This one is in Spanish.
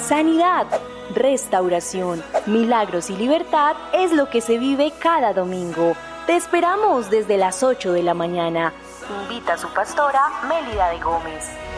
sanidad, restauración, milagros y libertad es lo que se vive cada domingo. Te esperamos desde las 8 de la mañana. Invita a su pastora Mélida de Gómez.